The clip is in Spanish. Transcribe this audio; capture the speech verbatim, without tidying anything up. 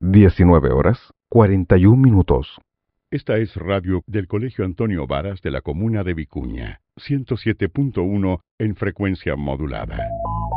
diecinueve horas, cuarenta y un minutos. Esta es radio del Colegio Antonio Varas de la comuna de Vicuña, ciento siete punto uno en frecuencia modulada.